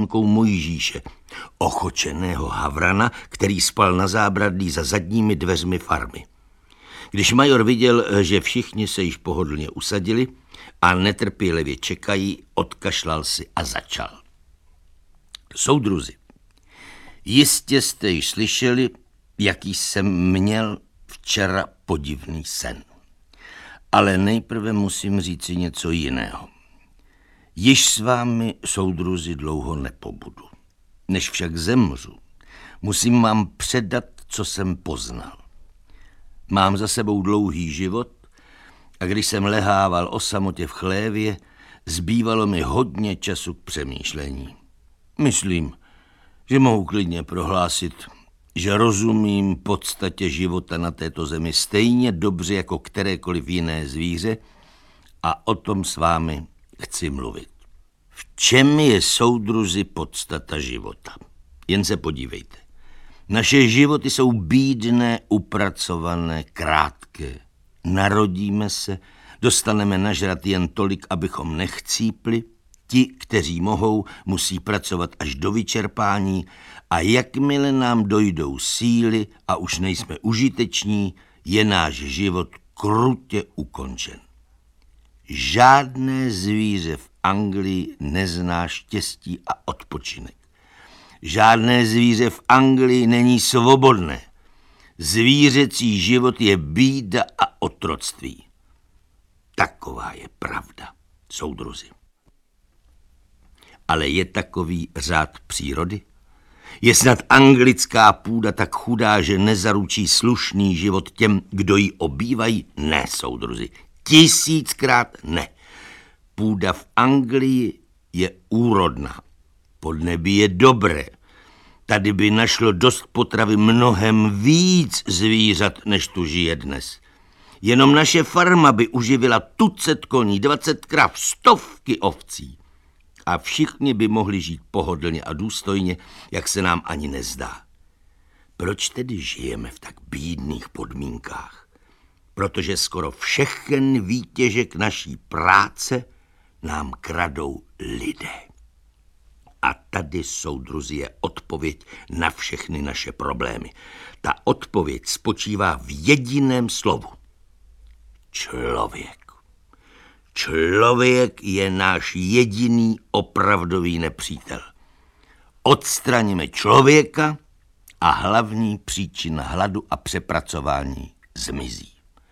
potomkou Mojžíše, ochočeného havrana, který spal na zábradlí za zadními dveřmi farmy. Když major viděl, že všichni se již pohodlně usadili a netrpělivě čekají, odkašlal si a začal. Soudruzi, jistě jste již slyšeli, jaký jsem měl včera podivný sen. Ale nejprve musím říci něco jiného. Již s vámi, soudruzi, dlouho nepobudu. Než však zemřu, musím vám předat, co jsem poznal. Mám za sebou dlouhý život a když jsem lehával o samotě v chlévě, zbývalo mi hodně času k přemýšlení. Myslím, že mohu klidně prohlásit, že rozumím podstatě života na této zemi stejně dobře jako kterékoliv jiné zvíře a o tom s vámi chci mluvit. V čem je, soudruzi, podstata života? Jen se podívejte. Naše životy jsou bídné, upracované, krátké. Narodíme se, dostaneme nažrat jen tolik, abychom nechcípli. Ti, kteří mohou, musí pracovat až do vyčerpání a jakmile nám dojdou síly a už nejsme užiteční, je náš život krutě ukončen. Žádné zvíře v Anglii nezná štěstí a odpočinek. Žádné zvíře v Anglii není svobodné. Zvířecí život je bída a otroctví. Taková je pravda, soudruzi. Ale je takový řád přírody? Je snad anglická půda tak chudá, že nezaručí slušný život těm, kdo ji obývají? Ne, soudruzi, 1000krát ne. Půda v Anglii je úrodná. Podnebí je dobré. Tady by našlo dost potravy mnohem víc zvířat, než tu žije dnes. Jenom naše farma by uživila tucet koní, 20 krav, 100 ovcí. A všichni by mohli žít pohodlně a důstojně, jak se nám ani nezdá. Proč tedy žijeme v tak bídných podmínkách? Protože skoro všechen výtěžek naší práce nám kradou lidé. A tady, soudruzi, je odpověď na všechny naše problémy. Ta odpověď spočívá v jediném slovu. Člověk. Člověk je náš jediný opravdový nepřítel. Odstraníme člověka a hlavní příčina hladu a přepracování zmizí.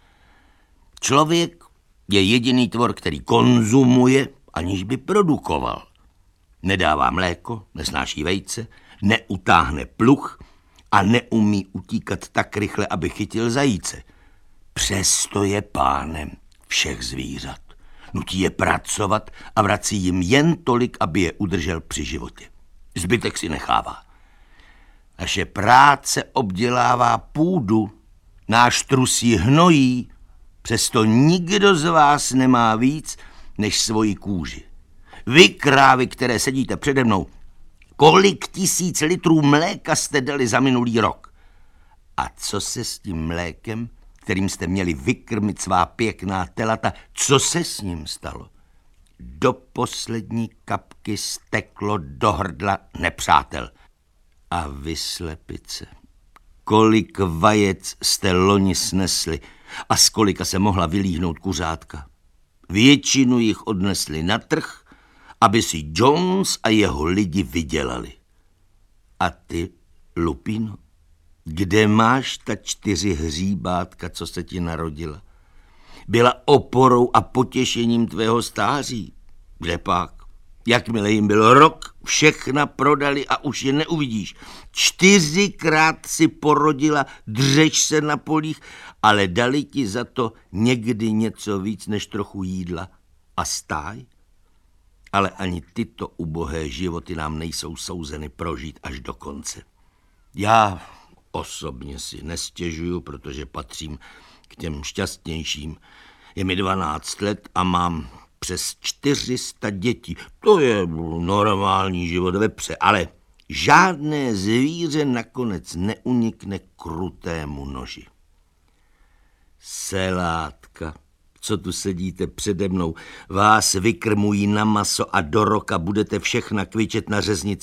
Člověk je jediný tvor, který konzumuje, aniž by produkoval. Nedává mléko, nesnáší vejce, neutáhne pluh a neumí utíkat tak rychle, aby chytil zajíce. Přesto je pánem všech zvířat. Nutí je pracovat a vrací jim jen tolik, aby je udržel při životě. Zbytek si nechává. Naše práce obdělává půdu, náš trus ji hnojí, přesto nikdo z vás nemá víc než svoji kůži. Vy, krávy, které sedíte přede mnou, kolik 1000 litrů mléka jste dali za minulý rok? A co se s tím mlékem, kterým jste měli vykrmit svá pěkná telata, co se s ním stalo? Do poslední kapky steklo do hrdla nepřátel. A vy, slepice, kolik vajec jste loni snesli a z kolika se mohla vylíhnout kuřátka? Většinu jich odnesli na trh, aby si Jones a jeho lidi vydělali. A ty, lupino, kde máš ta 4 hříbátka, co se ti narodila? Byla oporou a potěšením tvého stáří. Kde pak? Jakmile jim byl rok, všechna prodali a už je neuvidíš. 4krát si porodila, dřeš se na polích, ale dali ti za to někdy něco víc než trochu jídla a stáj. Ale ani tyto ubohé životy nám nejsou souzeny prožít až do konce. Já osobně si nestěžuju, protože patřím k těm šťastnějším. Je mi 12 let a mám přes 400 dětí. To je normální život vepře, ale žádné zvíře nakonec neunikne krutému noži. Selátka, co tu sedíte přede mnou, vás vykrmují na maso a do roka budete všechna kvičet na řeznici